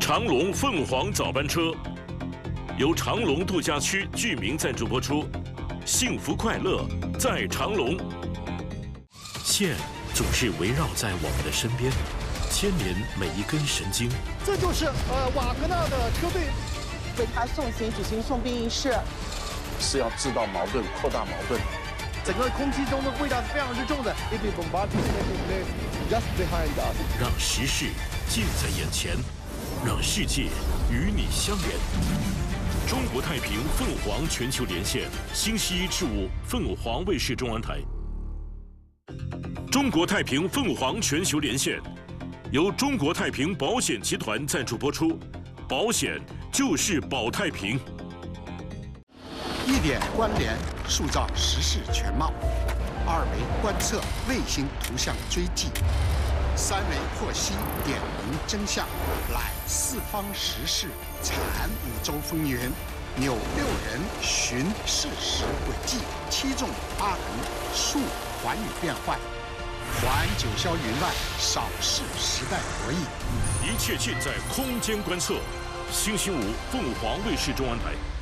长隆凤凰早班车由长隆度假区居民赞助播出，幸福快乐在长隆。线总是围绕在我们的身边，牵连每一根神经。 这就是瓦格纳的车队为他送行举行送殡仪式， 是要制造矛盾、扩大矛盾。 整个空气中的味道是非常之重的。 让时事近在眼前，让世界与你相连。中国太平凤凰全球连线，星期一至五凤凰卫视中文台。中国太平凤凰全球连线由中国太平保险集团赞助播出，保险就是保太平。 一点关联，塑造时事全貌；二维观测，卫星图像追迹；三维获悉，点明真相；揽四方时事，铲五洲风云；纽六人，寻事实轨迹；七纵八横，述寰宇变幻；环九霄云外，扫视时代博弈。 一切尽在空间观测。星期五凤凰卫视中文台。